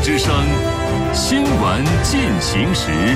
之声新闻进行时。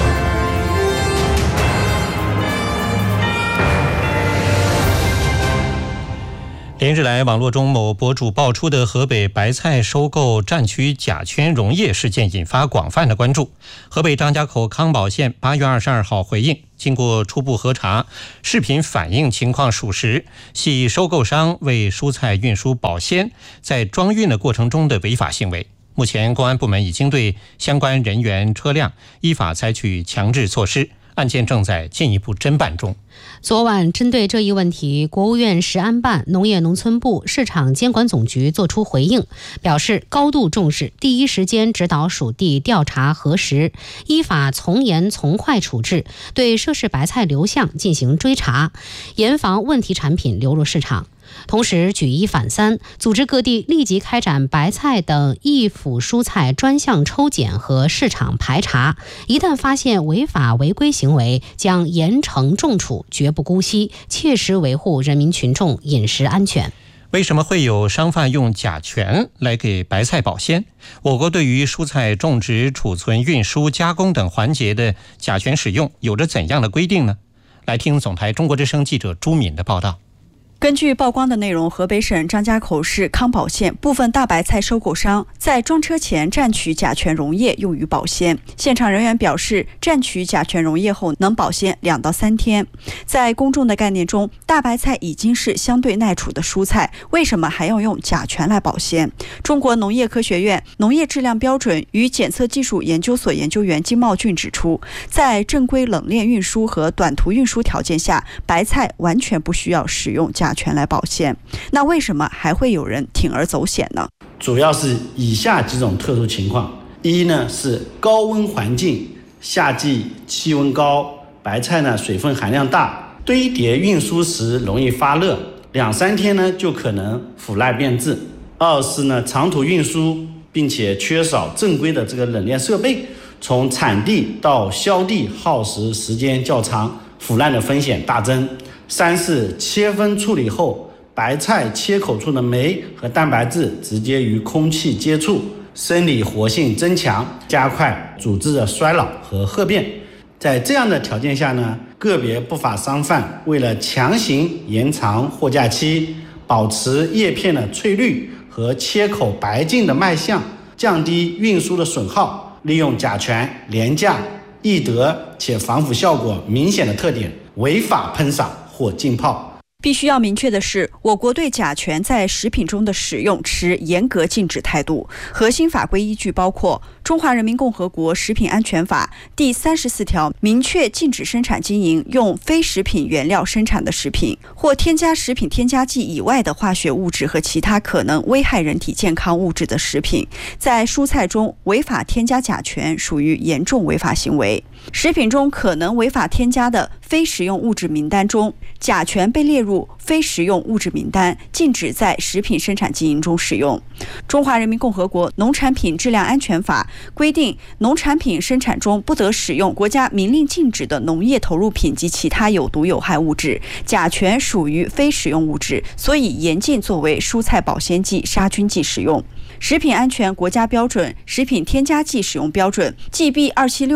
连日来，网络中某博主爆出的河北白菜收购战区甲醛溶液事件引发广泛的关注。河北张家口康保县8月22号回应，经过初步核查，视频反映情况属实，系收购商为蔬菜运输保鲜在装运的过程中的违法行为。目前，公安部门已经对相关人员、车辆依法采取强制措施，案件正在进一步侦办中。 昨晚，针对这一问题，国务院食安办、农业农村部、市场监管总局作出回应，表示高度重视，第一时间指导属地调查核实，依法从严从快处置，对涉事白菜流向进行追查，严防问题产品流入市场。同时举一反三，组织各地立即开展白菜等易腐蔬菜专项抽检和市场排查，一旦发现违法违规行为，将严惩重处，绝不姑息，切实维护人民群众饮食安全。 为什么会有商贩用甲醛来给白菜保鲜？我国对于蔬菜种植、储存、运输、加工等环节的甲醛使用有着怎样的规定呢？来听总台中国之声记者朱敏的报道。 根据曝光的内容，河北省张家口市康保县部分大白菜收购商在装车前蘸取甲醛溶液用于保鲜。现场人员表示，蘸取甲醛溶液后能保鲜2到3天。在公众的概念中，大白菜已经是相对耐储的蔬菜，为什么还要用甲醛来保鲜？中国农业科学院农业质量标准与检测技术研究所研究员金茂俊指出，在正规冷链运输和短途运输条件下，白菜完全不需要使用甲醛来保鲜。那为什么还会有人铤而走险呢？ 主要是以下几种特殊情况。一呢是高温环境，夏季气温高，白菜呢水分含量大，堆叠运输时容易发热，2-3天呢就可能腐烂变质。二是呢长途运输，并且缺少正规的这个冷链设备，从产地到销地耗时间较长，腐烂的风险大增。三是切分处理后，白菜切口处的酶和蛋白质直接与空气接触，生理活性增强，加快组织的衰老和褐变。在这样的条件下呢，个别不法商贩为了强行延长货架期，保持叶片的翠绿和切口白净的卖相，降低运输的损耗，利用甲醛廉价、易得且防腐效果明显的特点，违法喷洒或浸泡。 必须要明确的是，我国对甲醛在食品中的使用持严格禁止态度。核心法规依据包括《中华人民共和国食品安全法》第34条，明确禁止生产经营用非食品原料生产的食品，或添加食品添加剂以外的化学物质和其他可能危害人体健康物质的食品。在蔬菜中违法添加甲醛属于严重违法行为。食品中可能违法添加的非食用物质名单中，甲醛被列入非食用物质名单，禁止在食品生产经营中使用。中华人民共和国农产品质量安全法规定，农产品生产中不得使用国家明令禁止的农业投入品及其他有毒有害物质，甲醛属于非食用物质，所以严禁作为蔬菜保鲜剂、杀菌剂使用。食品安全国家标准《食品添加剂使用标准》GB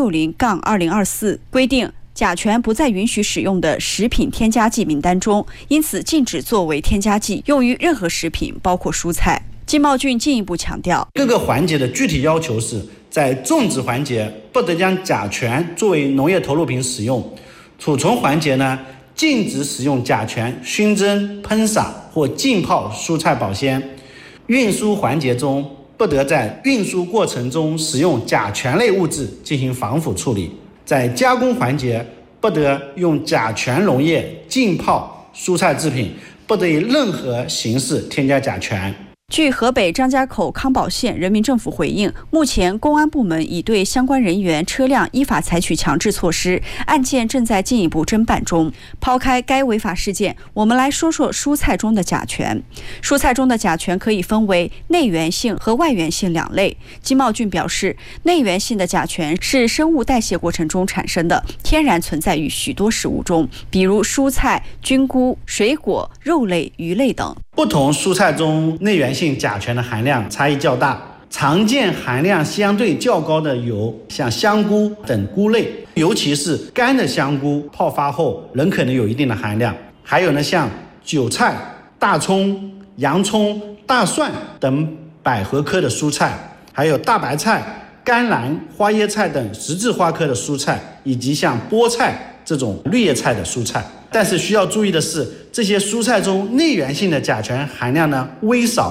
2760-2024规定，甲醛不在允许使用的食品添加剂名单中，因此禁止作为添加剂用于任何食品，包括蔬菜。金茂俊进一步强调， 各个环节的具体要求是，在种植环节不得将甲醛作为农业投入品使用；储存环节呢，禁止使用甲醛熏蒸、喷洒或浸泡蔬菜保鲜；运输环节中不得在运输过程中使用甲醛类物质进行防腐处理；在加工环节不得用甲醛溶液浸泡蔬菜制品，不得以任何形式添加甲醛。 据河北张家口康保县人民政府回应，目前公安部门已对相关人员、车辆依法采取强制措施，案件正在进一步侦办中。抛开该违法事件，我们来说说蔬菜中的甲醛。蔬菜中的甲醛可以分为内源性和外源性2类。金茂俊表示，内源性的甲醛是生物代谢过程中产生的，天然存在于许多食物中，比如蔬菜、菌菇、水果、肉类、鱼类等。 不同蔬菜中内源性甲醛的含量差异较大， 常见含量相对较高的有像香菇等菇类，尤其是干的香菇泡发后仍可能有一定的含量。还有呢，像韭菜、大葱、洋葱、大蒜等百合科的蔬菜，还有大白菜、甘蓝、花椰菜等十字花科的蔬菜，以及像菠菜这种绿叶菜的蔬菜。但是需要注意的是，这些蔬菜中内源性的甲醛含量呢微少，